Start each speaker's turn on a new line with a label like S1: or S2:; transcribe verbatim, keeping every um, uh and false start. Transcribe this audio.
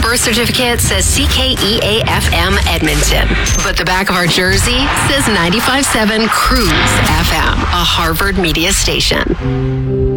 S1: birth certificate says C K E A F M Edmonton, but the back of our jersey says ninety-five point seven Cruise F M, a Harvard media station.